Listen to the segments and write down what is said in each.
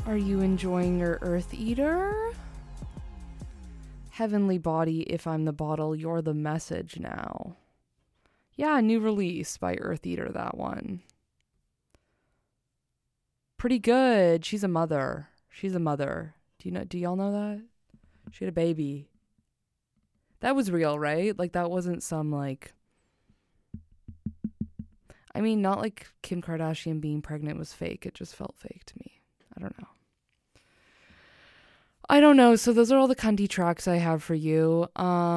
Are you enjoying your Earth Eater? Heavenly Body, If I'm the Bottle, You're the Message Now. Yeah, new release by Earth Eater, that one. Pretty good. She's a mother. Do y'all know that? She had a baby. That was real, right? Like, that wasn't some, like... I mean, not like Kim Kardashian being pregnant was fake. It just felt fake to me. I don't know. So those are all the cunty tracks I have for you.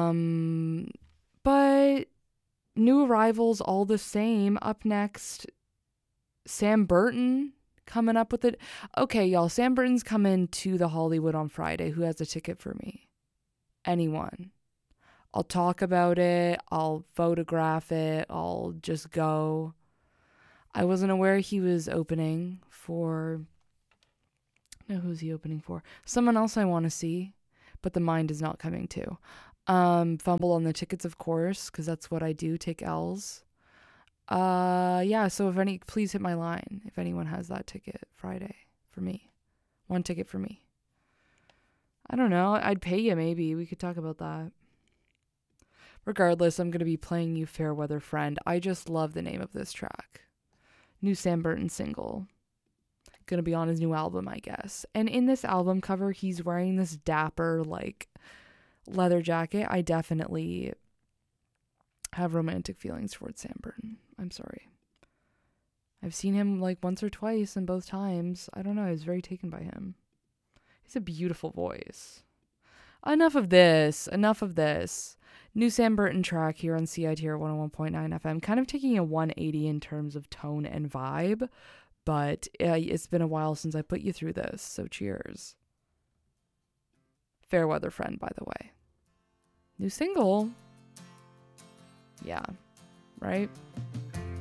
But new arrivals all the same. Up next, Sam Burton coming up with it. Okay, y'all. Sam Burton's coming to the Hollywood on Friday. Who has a ticket for me? Anyone. I'll talk about it. I'll photograph it. I'll just go. I wasn't aware he was opening for... No, who's he opening for? Someone else I want to see, but the mind is not coming to. Fumble on the tickets, of course, because that's what I do, take L's. Yeah, so please hit my line if anyone has that ticket Friday for me. One ticket for me. I don't know. I'd pay you maybe. We could talk about that. Regardless, I'm going to be playing you Fairweather Friend. I just love the name of this track. New Sam Burton single. Going to be on his new album, I guess. And in this album cover, he's wearing this dapper, like, leather jacket. I definitely have romantic feelings towards Sam Burton. I'm sorry. I've seen him, like, once or twice, and both times, I don't know, I was very taken by him. He's a beautiful voice. Enough of this. New Sam Burton track here on CITR 101.9 FM. Kind of taking a 180 in terms of tone and vibe. But it's been a while since I put you through this, so cheers. Fairweather Friend, by the way. New single. Yeah, right?